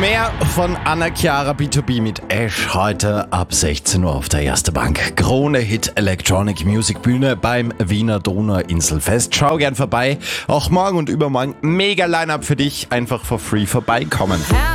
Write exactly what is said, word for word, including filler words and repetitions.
Mehr von Anna Chiara B zwei B mit Ash heute ab sechzehn Uhr auf der Erste Bank. Krone Hit Electronic Music Bühne beim Wiener Donauinselfest. Schau gern vorbei. Auch morgen und übermorgen mega Line-Up für dich. Einfach for free vorbeikommen.